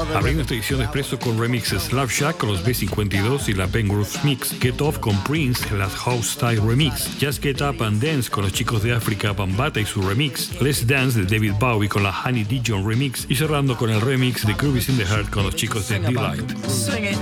Abriendo esta edición de Expreso con remixes Love Shack con los B52 y la Ben Grooves Mix, Get Off con Prince, la House Style Remix, Just Get Up and Dance con los chicos de África Bambata y su remix, Let's Dance de David Bowie con la Honey Dijon Remix y cerrando con el remix de Groovies in the Heart con los chicos de Delight.